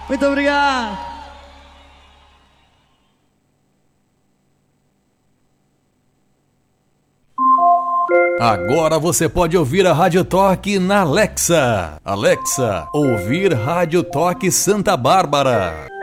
Muito obrigado. Agora você pode ouvir a Rádio Toque na Alexa. Alexa, ouvir Rádio Toque Santa Bárbara.